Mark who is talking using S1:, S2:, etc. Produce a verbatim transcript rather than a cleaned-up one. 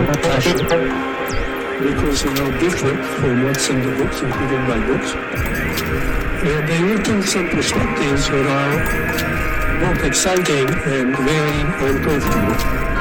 S1: passion, because they are different from what's in the books, including my books. And they look in some perspectives that are both exciting and very uncomfortable.